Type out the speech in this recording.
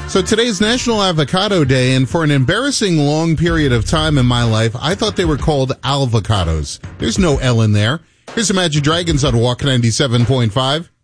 So today's National Avocado Day, and for an embarrassing long period of time in my life, I thought they were called alvocados. There's no L in there. Here's Imagine Dragons on Walk 97.5.